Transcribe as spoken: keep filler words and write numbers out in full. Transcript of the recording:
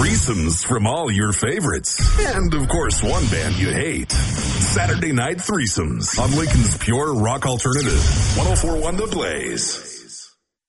Threesomes from all your favorites. And, of course, one band you hate. Saturday Night Threesomes on Lincoln's Pure Rock Alternative. one oh four point one The Blaze.